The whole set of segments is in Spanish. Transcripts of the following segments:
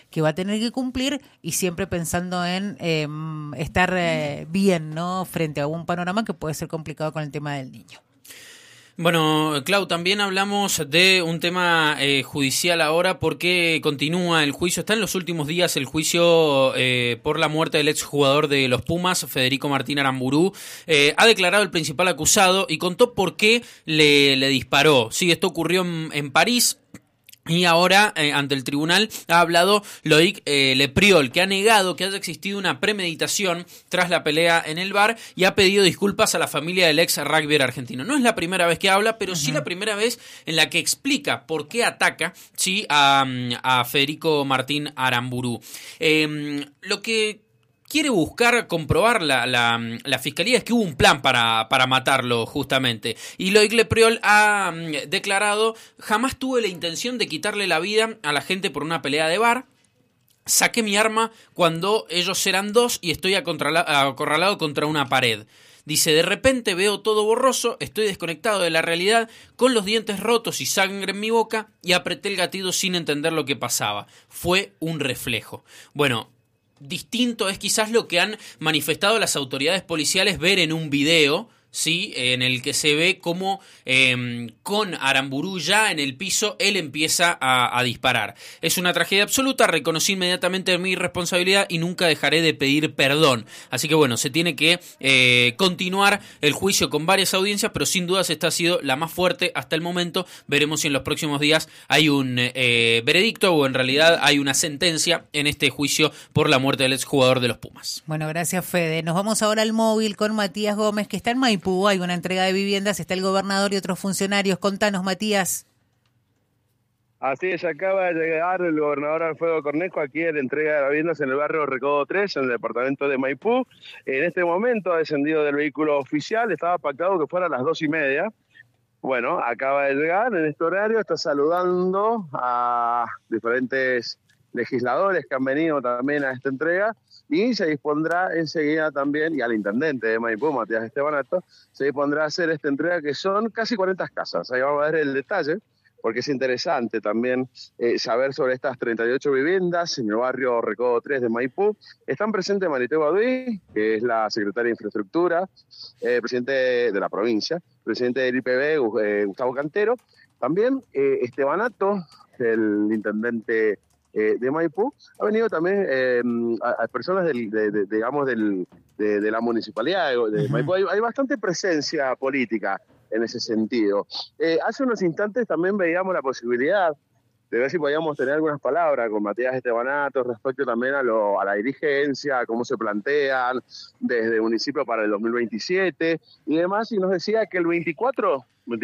que va a tener que cumplir y siempre pensando en estar bien, ¿no? Frente a un panorama que puede ser complicado con el tema del niño. Bueno, Clau, también hablamos de un tema judicial ahora porque continúa el juicio. Está en los últimos días el juicio por la muerte del exjugador de los Pumas, Federico Martín Aramburu. Ha declarado el principal acusado y contó por qué le disparó. Sí, esto ocurrió en París. Y ahora, ante el tribunal, ha hablado Loic Lepriol, que ha negado que haya existido una premeditación tras la pelea en el bar y ha pedido disculpas a la familia del ex rugbyer argentino. No es la primera vez que habla, pero sí la primera vez en la que explica por qué ataca a Federico Martín Aramburu. Lo que quiere buscar comprobar la fiscalía es que hubo un plan para matarlo justamente. Y Loic Lepriol ha declarado: jamás tuve la intención de quitarle la vida a la gente por una pelea de bar. Saqué mi arma cuando ellos eran dos y estoy acorralado contra una pared. Dice, de repente veo todo borroso, estoy desconectado de la realidad, con los dientes rotos y sangre en mi boca, y apreté el gatillo sin entender lo que pasaba. Fue un reflejo. Bueno, distinto es quizás lo que han manifestado las autoridades policiales ver en un video, ¿sí? En el que se ve cómo con Aramburu ya en el piso él empieza a disparar. Es una tragedia absoluta, reconocí inmediatamente mi responsabilidad y nunca dejaré de pedir perdón. Así que bueno, se tiene que continuar el juicio con varias audiencias, pero sin dudas esta ha sido la más fuerte hasta el momento. Veremos si en los próximos días hay un veredicto o en realidad hay una sentencia en este juicio por la muerte del exjugador de los Pumas. Bueno, gracias Fede. Nos vamos ahora al móvil con Matías Gómez, que está en Maipú. Hay una entrega de viviendas, está el gobernador y otros funcionarios. Contanos, Matías. Así es, acaba de llegar el gobernador Alfredo Cornejo aquí en la entrega de viviendas en el barrio Recodo 3, en el departamento de Maipú. En este momento ha descendido del vehículo oficial, estaba pactado que fuera a las 2:30. Bueno, acaba de llegar en este horario, está saludando a diferentes legisladores que han venido también a esta entrega y se dispondrá enseguida también, y al intendente de Maipú, Matías Estebanato, se dispondrá a hacer esta entrega que son casi 40 casas. Ahí vamos a ver el detalle, porque es interesante también saber sobre estas 38 viviendas en el barrio Recodo 3 de Maipú. Están presentes Marité Bauduy, que es la secretaria de Infraestructura, presidente de la provincia, presidente del IPB, Gustavo Cantero, también Estebanato, el intendente de Maipú. Ha venido también a personas de la municipalidad de Maipú. Hay bastante presencia política en ese sentido. Hace unos instantes también veíamos la posibilidad de ver si podíamos tener algunas palabras con Matías Estebanato respecto también a la dirigencia, a cómo se plantean desde el municipio para el 2027 y demás, y nos decía que el 24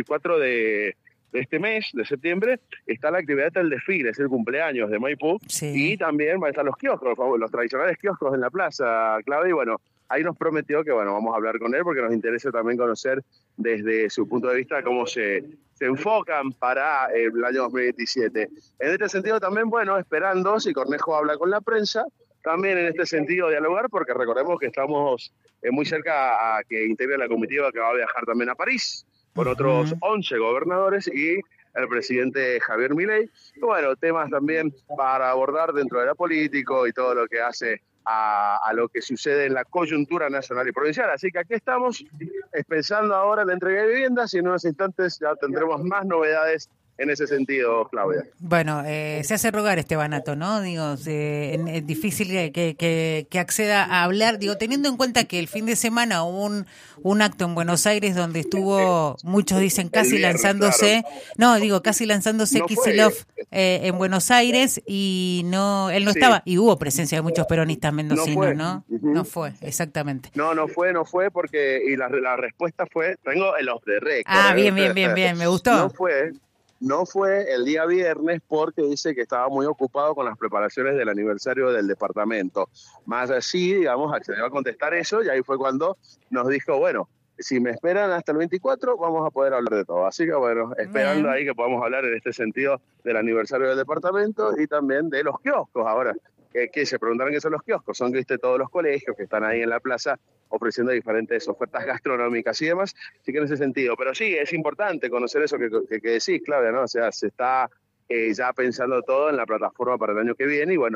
de este mes, de septiembre, está la actividad del desfile, es el cumpleaños de Maipú, sí. Y también van a estar los kioscos, los tradicionales kioscos en la plaza, Claudia, y bueno, ahí nos prometió que bueno, vamos a hablar con él porque nos interesa también conocer desde su punto de vista cómo se enfocan para el año 2027. En este sentido también, bueno, esperando si Cornejo habla con la prensa, también en este sentido dialogar, porque recordemos que estamos muy cerca a que integre la comitiva que va a viajar también a París, con otros 11 gobernadores y el presidente Javier Milei. Y bueno, temas también para abordar dentro de la política y todo lo que hace a lo que sucede en la coyuntura nacional y provincial. Así que aquí estamos pensando ahora en la entrega de viviendas y en unos instantes ya tendremos más novedades en ese sentido, Claudia. Bueno, se hace rogar Estebanato, ¿no? Digo, es difícil que acceda a hablar, digo, teniendo en cuenta que el fin de semana hubo un acto en Buenos Aires donde estuvo, muchos dicen casi lanzándose, claro. No, digo, casi lanzándose no Kicillof en Buenos Aires y no, él no estaba, y hubo presencia de muchos peronistas mendocinos, ¿no? No fue, exactamente. No fue porque, y la respuesta fue, tengo el off the record. Bien, me gustó. No fue el día viernes porque dice que estaba muy ocupado con las preparaciones del aniversario del departamento. Más así, digamos, accedió a contestar eso y ahí fue cuando nos dijo, bueno, si me esperan hasta el 24 vamos a poder hablar de todo. Así que bueno, esperando ahí que podamos hablar en este sentido del aniversario del departamento y también de los kioscos ahora. Que se preguntaron qué son los kioscos, son todos los colegios que están ahí en la plaza ofreciendo diferentes ofertas gastronómicas y demás, así que en ese sentido, pero sí, es importante conocer eso que decís, Claudia, ¿no? O sea, se está ya pensando todo en la plataforma para el año que viene y bueno,